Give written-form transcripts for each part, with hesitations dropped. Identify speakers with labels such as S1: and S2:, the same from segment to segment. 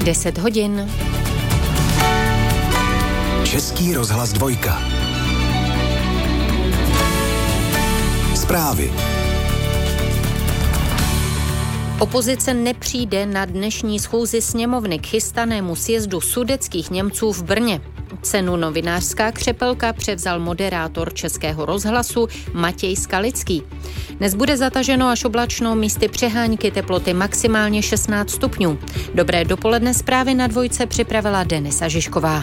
S1: 10 hodin.
S2: Český rozhlas 2. Zprávy.
S1: Opozice nepřijde na dnešní schůzi sněmovny k chystanému sjezdu sudetských Němců v Brně. Cenu Novinářská křepelka převzal moderátor Českého rozhlasu Matěj Skalický. Dnes bude zataženo až oblačno, místy přehánky, teploty maximálně 16 stupňů. Dobré dopoledne, zprávy na 2 připravila Denisa Žižková.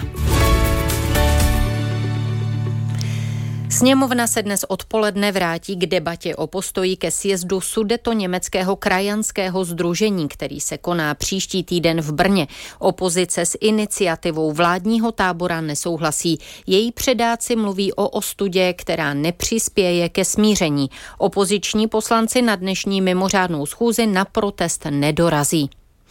S1: Sněmovna se dnes odpoledne vrátí k debatě o postoji ke sjezdu Sudetoněmeckého krajanského sdružení, který se koná příští týden v Brně. Opozice s iniciativou vládního tábora nesouhlasí. Její předáci mluví o ostudě, která nepřispěje ke smíření. Opoziční poslanci na dnešní mimořádnou schůzi na protest nedorazí.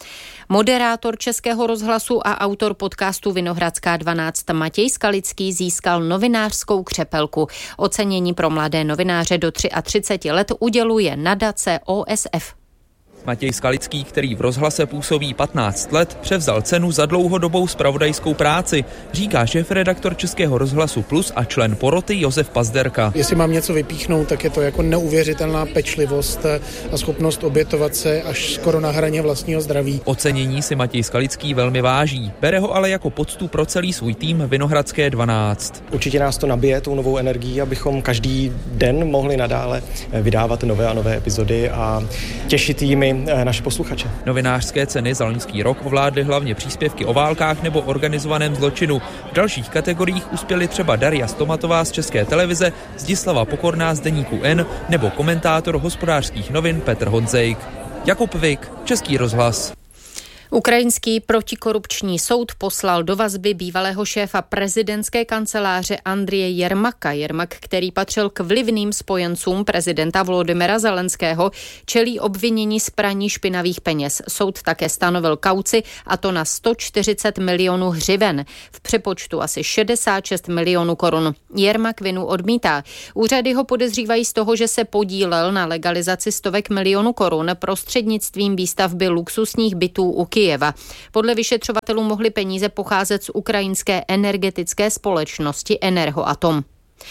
S1: Moderátor Českého rozhlasu a autor podcastu Vinohradská 12 Matěj Skalický získal novinářskou křepelku. Ocenění pro mladé novináře do 33 let uděluje nadace OSF.
S3: Matěj Skalický, který v rozhlase působí 15 let, převzal cenu za dlouhodobou zpravodajskou práci, říká šéfredaktor Českého rozhlasu Plus a člen poroty Josef Pazderka.
S4: Jestli mám něco vypíchnout, tak je to jako neuvěřitelná pečlivost a schopnost obětovat se až skoro na hraně vlastního zdraví.
S3: Ocenění si Matěj Skalický velmi váží, bere ho ale jako poctu pro celý svůj tým Vinohradské 12.
S5: Určitě nás to nabije tou novou energií, abychom každý den mohli nadále vydávat nové a nové epizody a těšit jimi naše posluchače.
S3: Novinářské ceny za loňský rok ovládly hlavně příspěvky o válkách nebo organizovaném zločinu. V dalších kategoriích uspěly třeba Daria Stomatová z České televize, Zdislava Pokorná z deníku N nebo komentátor Hospodářských novin Petr Honzejk. Jakub Vik, Český rozhlas.
S1: Ukrajinský protikorupční soud poslal do vazby bývalého šéfa prezidentské kanceláře Andreje Jermaka. Jermak, který patřil k vlivným spojencům prezidenta Volodymyra Zelenského, čelí obvinění z praní špinavých peněz. Soud také stanovil kauci, a to na 140 milionů hřiven, v přepočtu asi 66 milionů korun. Jermak vinu odmítá. Úřady ho podezřívají z toho, že se podílel na legalizaci stovek milionů korun prostřednictvím výstavby luxusních bytů u Kyjeva. Podle vyšetřovatelů mohly peníze pocházet z ukrajinské energetické společnosti Energoatom.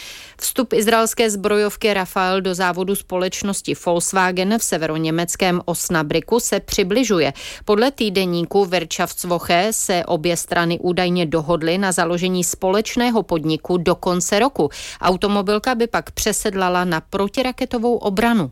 S1: Vstup izraelské zbrojovky Rafael do závodu společnosti Volkswagen v severoněmeckém Osnabrücku se přibližuje. Podle týdeníku Wirtschaftswoche se obě strany údajně dohodly na založení společného podniku do konce roku. Automobilka by pak přesedlala na protiraketovou obranu.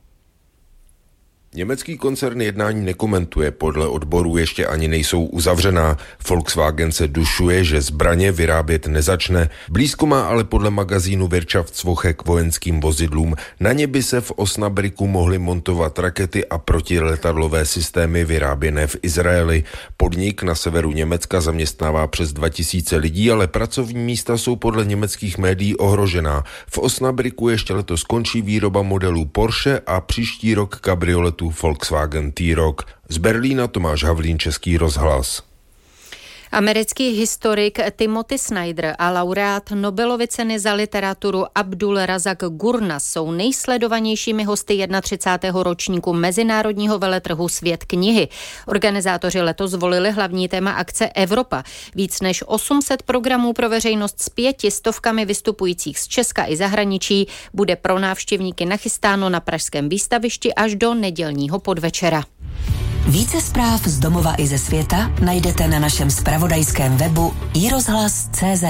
S6: Německý koncern jednání nekomentuje, podle odborů ještě ani nejsou uzavřená. Volkswagen se dušuje, že zbraně vyrábět nezačne. Blízko má ale podle magazínu Wirtschaftswoche k vojenským vozidlům. Na ně by se v Osnabrücku mohly montovat rakety a protiletadlové systémy vyráběné v Izraeli. Podnik na severu Německa zaměstnává přes 2000 lidí, ale pracovní místa jsou podle německých médií ohrožená. V Osnabrücku ještě letos skončí výroba modelů Porsche a příští rok kabrioletu Volkswagen T-Roc. Z Berlína Tomáš Havlín, Český rozhlas.
S1: Americký historik Timothy Snyder a laureát Nobelovy ceny za literaturu Abdul Razak Gurnas jsou nejsledovanějšími hosty 31. ročníku mezinárodního veletrhu Svět knihy. Organizátoři letos zvolili hlavní téma akce Evropa. Víc než 800 programů pro veřejnost s 500 vystupujících z Česka i zahraničí bude pro návštěvníky nachystáno na pražském výstavišti až do nedělního podvečera.
S7: Více zpráv z domova i ze světa najdete na našem zpravodajském webu iRozhlas.cz.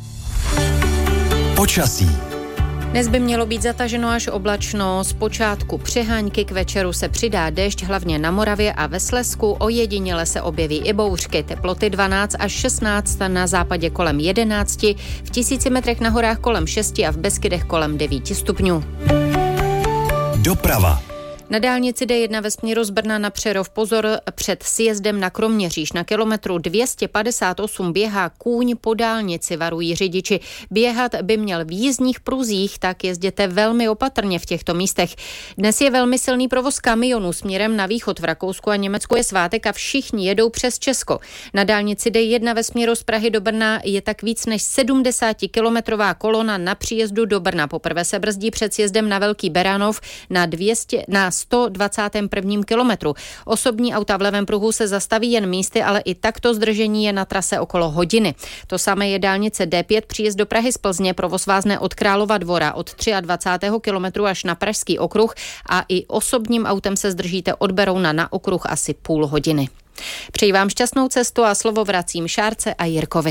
S2: Počasí.
S1: Dnes by mělo být zataženo až oblačno, zpočátku přehánky, k večeru se přidá déšť, hlavně na Moravě a ve Slezsku, ojediněle se objeví i bouřky, teploty 12 až 16, na západě kolem 11, v 1000 metrech na horách kolem 6 a v Beskydech kolem 9 stupňů.
S2: Doprava.
S1: Na dálnici D1 ve směru z Brna na Přerov pozor před sjezdem na Kroměříž. Na kilometru 258 běhá kůň po dálnici, varují řidiči. Běhat by měl v jízdních pruzích, tak jezděte velmi opatrně v těchto místech. Dnes je velmi silný provoz kamionů směrem na východ. V Rakousku a Německu je svátek a všichni jedou přes Česko. Na dálnici D1 ve směru z Prahy do Brna je tak víc než 70-kilometrová kolona na příjezdu do Brna. Poprvé se brzdí před sjezdem na Velký Beranov na 121. kilometru. Osobní auta v levém pruhu se zastaví jen místy, ale i takto zdržení je na trase okolo hodiny. To samé je dálnice D5 příjezd do Prahy z Plzně, provoz vázne od Králova Dvora od 23. kilometru až na Pražský okruh a i osobním autem se zdržíte od Berouna na okruh asi půl hodiny. Přeji vám šťastnou cestu a slovo vracím Šárce a Jirkovi.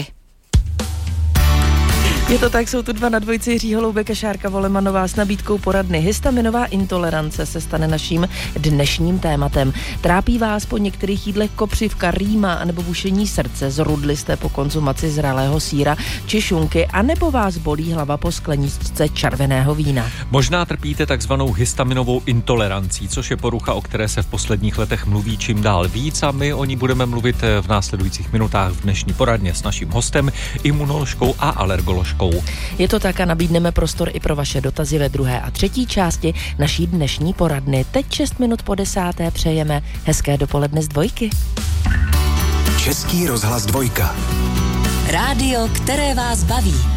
S8: Je to tak, jsou tu dva na dvojici, Jiří Holoubek a Šárka Volemanová s nabídkou poradny. Histaminová intolerance se stane naším dnešním tématem. Trápí vás po některých jídlech kopřivka, rýma anebo bušení srdce, zrudli jste po konzumaci zralého sýra či šunky, anebo vás bolí hlava po skleničce červeného vína.
S9: Možná trpíte takzvanou histaminovou intolerancí, což je porucha, o které se v posledních letech mluví čím dál víc, a my o ní budeme mluvit v následujících minutách v dnešní poradně s naším hostem, imunoložkou a alergoložkou.
S8: Je to tak a nabídneme prostor i pro vaše dotazy ve druhé a třetí části naší dnešní poradny. Teď 6 minut po 10. přejeme hezké dopoledne z Dvojky.
S2: Český rozhlas Dvojka.
S7: Rádio, které vás baví.